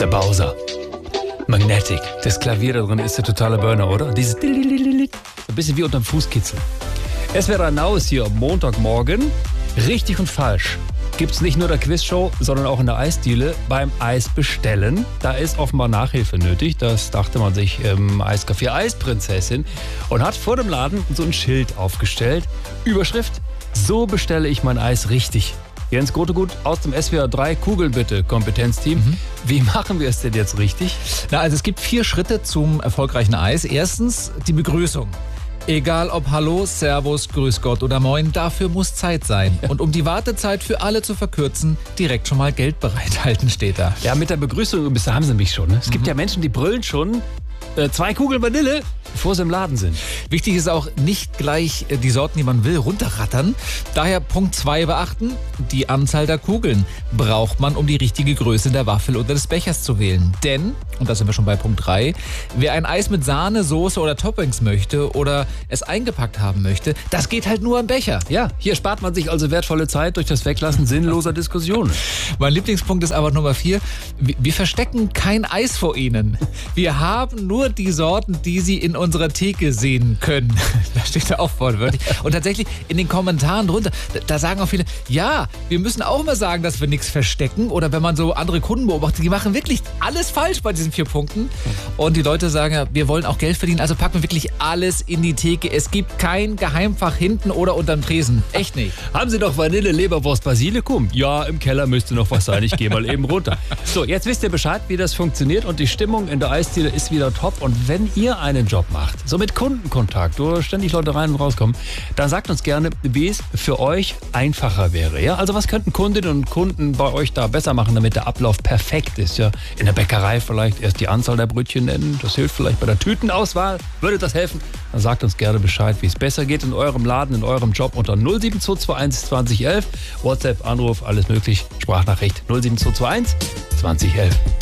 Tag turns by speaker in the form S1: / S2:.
S1: Der Bowser. Magnetic. Das Klavier da drin ist der totale Burner, oder? Dieses ein bisschen wie unterm Fußkitzel. SWR Now ist hier am Montagmorgen. Richtig und falsch gibt's nicht nur der Quizshow, sondern auch in der Eisdiele beim Eisbestellen. Da ist offenbar Nachhilfe nötig. Das dachte man sich im Eiscafé Eisprinzessin und hat vor dem Laden so ein Schild aufgestellt. Überschrift: So bestelle ich mein Eis richtig. Jens Grotegut aus dem SWR 3 Kugeln bitte, Kompetenzteam. Wie machen wir es denn jetzt richtig?
S2: Na, also es gibt 4 Schritte zum erfolgreichen Eis. Erstens die Begrüßung. Egal ob Hallo, Servus, Grüß Gott oder Moin, dafür muss Zeit sein. Und um die Wartezeit für alle zu verkürzen, direkt schon mal Geld bereithalten, steht da.
S1: Ja, mit der Begrüßung, da haben sie mich schon. Ne? Es gibt ja Menschen, die brüllen schon 2 Kugeln Vanille, bevor sie im Laden sind.
S2: Wichtig ist auch, nicht gleich die Sorten, die man will, runterrattern. Daher Punkt 2 beachten: Die Anzahl der Kugeln braucht man, um die richtige Größe der Waffel oder des Bechers zu wählen. Denn, und da sind wir schon bei Punkt 3, wer ein Eis mit Sahne, Soße oder Toppings möchte oder es eingepackt haben möchte, das geht halt nur im Becher.
S1: Ja, hier spart man sich also wertvolle Zeit durch das Weglassen sinnloser Diskussionen.
S2: Mein Lieblingspunkt ist aber Nummer 4. Wir verstecken kein Eis vor Ihnen. Wir haben nur die Sorten, die Sie in unserer Theke sehen können. Da steht da auch wortwörtlich. Und tatsächlich in den Kommentaren drunter, da sagen auch viele, ja, wir müssen auch immer sagen, dass wir nichts verstecken. Oder wenn man so andere Kunden beobachtet, die machen wirklich alles falsch bei diesen 4 Punkten. Und die Leute sagen ja, wir wollen auch Geld verdienen, also packen wir wirklich alles in die Theke. Es gibt kein Geheimfach hinten oder unterm Tresen. Echt nicht.
S1: Haben Sie doch Vanille, Leberwurst, Basilikum? Ja, im Keller müsste noch was sein. Ich gehe mal eben runter. So, jetzt wisst ihr Bescheid, wie das funktioniert. Und die Stimmung in der Eisdiele ist wieder top. Und wenn ihr einen Job macht, so mit Kundenkontakt, wo ständig Leute rein und rauskommen, dann sagt uns gerne, wie es für euch einfacher wäre. Ja? Also was könnten Kundinnen und Kunden bei euch da besser machen, damit der Ablauf perfekt ist? Ja? In der Bäckerei vielleicht erst die Anzahl der Brötchen nennen. Das hilft vielleicht bei der Tütenauswahl. Würde das helfen? Dann sagt uns gerne Bescheid, wie es besser geht in eurem Laden, in eurem Job unter 07221 2011. WhatsApp, Anruf, alles möglich. Sprachnachricht 07221 2011.